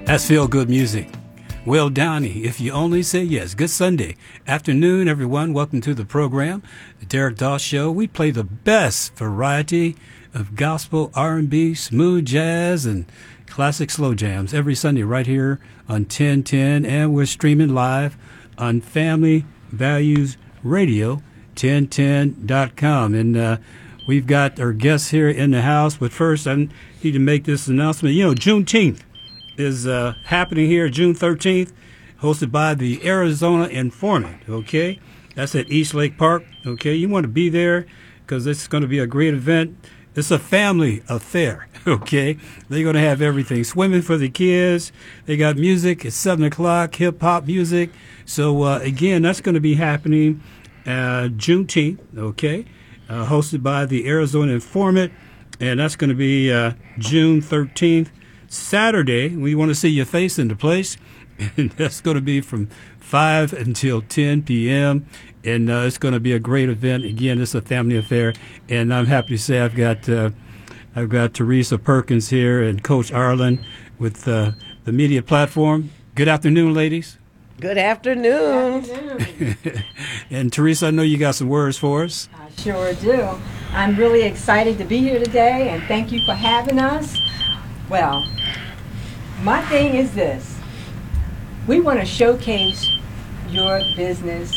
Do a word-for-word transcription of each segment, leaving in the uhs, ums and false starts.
That's feel-good music. Will Downey, If You Only Say Yes. Good Sunday afternoon, everyone. Welcome to the program, The Derek Doss Show. We play the best variety of gospel, R and B, smooth jazz, and classic slow jams every Sunday right here on ten ten, and we're streaming live on Family Values Radio, ten ten dot com. And uh, we've got our guests here in the house, but first I need to make this announcement. You know, Juneteenth is uh, happening here June thirteenth, hosted by the Arizona Informant, okay? That's at East Lake Park, okay? You want to be there because it's going to be a great event. It's a family affair, okay? They're going to have everything. Swimming for the kids. They got music at seven o'clock, hip-hop music. So, uh, again, that's going to be happening uh, Juneteenth, okay? Uh, hosted by the Arizona Informant, and that's going to be uh, June thirteenth. Saturday, we want to see your face in the place, and that's going to be from five until ten p.m., and uh, it's going to be a great event. Again, it's a family affair, and I'm happy to say I've got uh, I've got Teresa Perkins here and Coach Arlen with uh, the media platform. Good afternoon, ladies. Good afternoon. Good afternoon. And Teresa, I know you got some words for us. I sure do. I'm really excited to be here today, and thank you for having us. Well, my thing is this. We want to showcase your business,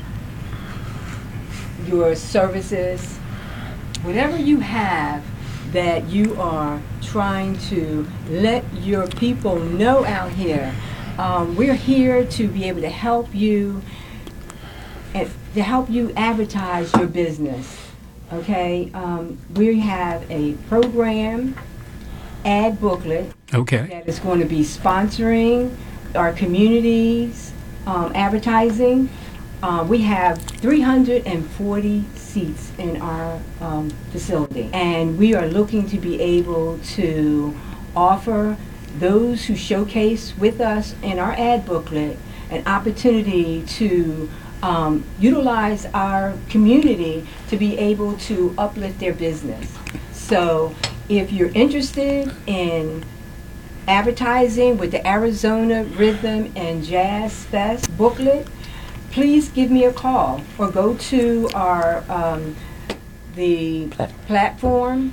your services, whatever you have that you are trying to let your people know out here. Um, we're here to be able to help you and to help you advertise your business. Okay, um, we have a program ad booklet Okay. that is going to be sponsoring our communities um, advertising. Uh, we have three hundred forty seats in our um, facility, and we are looking to be able to offer those who showcase with us in our ad booklet an opportunity to um, utilize our community to be able to uplift their business. So if you're interested in advertising with the Arizona Rhythm and Jazz Fest booklet, please give me a call or go to our um, the platform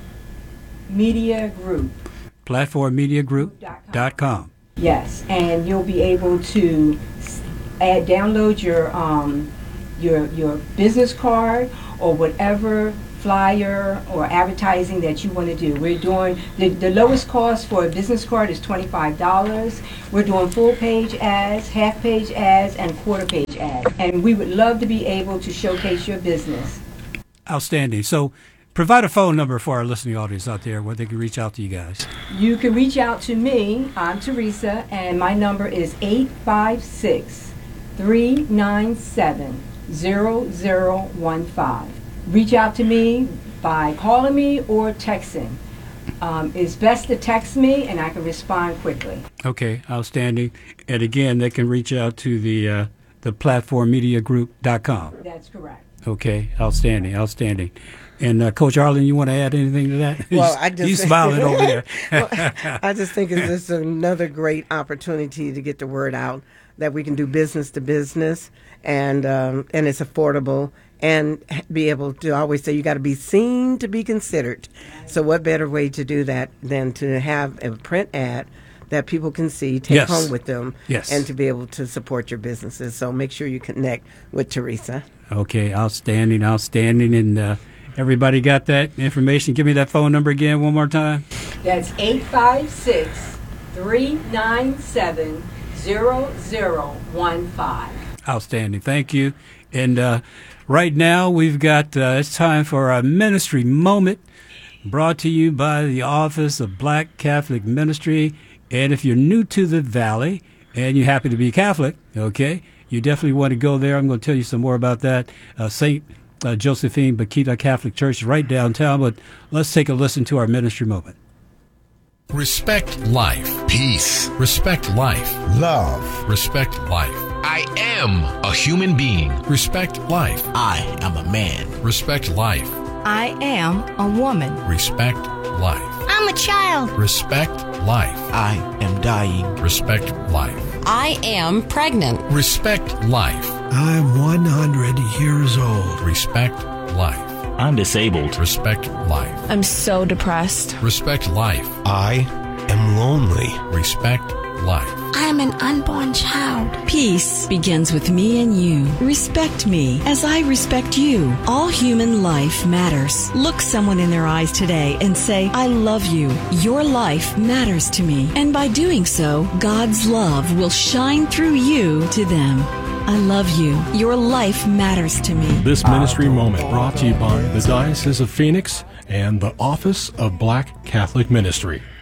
media group. platform media group dot com. Yes, and you'll be able to add, download your um, your your business card or whatever flyer or advertising that you want to do. We're doing, the, the lowest cost for a business card is twenty-five dollars. We're doing full page ads, half page ads, and quarter page ads. And we would love to be able to showcase your business. Outstanding. So provide a phone number for our listening audience out there where they can reach out to you guys. You can reach out to me. I'm Teresa, and my number is eight five six, three nine seven, zero zero one five. Reach out to me by calling me or texting. Um, it's best to text me, and I can respond quickly. Okay, outstanding. And again, they can reach out to the uh, the platform media group dot com. That's correct. Okay, outstanding, outstanding. And uh, Coach Arlen, you want to add anything to that? Well, I just you smiling over there. well, I just think it's just another great opportunity to get the word out that we can do business to business, and um, and it's affordable. And be able to always say you got to be seen to be considered. So what better way to do that than to have a print ad that people can see, take Yes. home with them, Yes. and to be able to support your businesses. So make sure you connect with Teresa. Okay, outstanding, outstanding. And uh, everybody got that information? Give me that phone number again one more time. That's eight five six, three nine seven, zero zero one five. Outstanding. Thank you. And uh, right now we've got, uh, it's time for our ministry moment brought to you by the Office of Black Catholic Ministry. And if you're new to the Valley and you happen to be Catholic, okay, you definitely want to go there. I'm going to tell you some more about that. Uh, Saint Uh, Josephine Bakhita Catholic Church right downtown. But let's take a listen to our ministry moment. Respect life. Peace. Respect life. Love. Respect life. I am a human being. Respect life. I am a man. Respect life. I am a woman. Respect life. I'm a child. Respect life. I am dying. Respect life. I am pregnant. Respect life. I'm one hundred years old. Respect life. I'm disabled. Respect life. I'm so depressed. Respect life. I am lonely. Respect life. I'm an unborn child. Peace begins with me and you. Respect me as I respect you. All human life matters. Look someone in their eyes today and say, I love you. Your life matters to me. And by doing so, God's love will shine through you to them. I love you. Your life matters to me. This ministry moment brought to you by the Diocese of Phoenix and the Office of Black Catholic Ministry.